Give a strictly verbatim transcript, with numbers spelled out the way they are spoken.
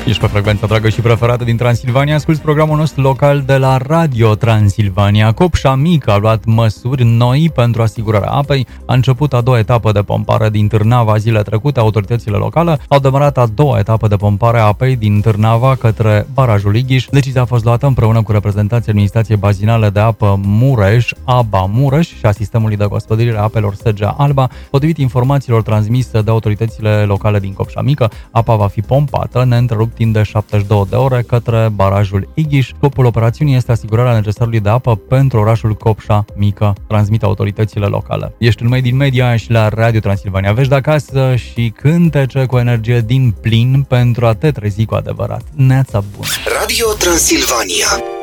Ești pe frecvența dragă și preferată din Transilvania. Asculți programul nostru local de la Radio Transilvania. Copșa Mică a luat măsuri noi pentru asigurarea apei. A început a doua etapă de pompare din Târnava zilele trecute. Autoritățile locale au demarat a doua etapă de pompare a apei din Târnava către barajul Ighiș. Decizia a fost luată împreună cu reprezentanții Administrației Bazinale de Apă Mureș, A B A Mureș, și a Sistemului de Gospodărire a Apelor S G A Alba. Potrivit informațiilor transmise de autoritățile locale din Copșa Mică, apa va fi pompată neîntrerupt timp de șaptezeci și două de ore către barajul Ighiș. Scopul operațiunii este asigurarea necesarului de apă pentru orașul Copșa Mică, transmit autoritățile locale. Ești în Made in Media și la Radio Transilvania. Vești de acasă și cântece cu energie din plin pentru a te trezi cu adevărat. Neața bună! Radio Transilvania.